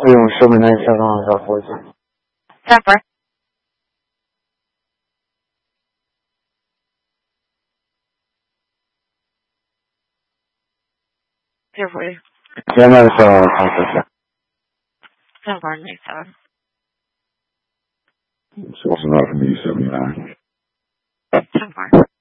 用设备997往上回去。 10 4. Here for you. 现在是4 10 4 97. So it's not from E79. 10 4.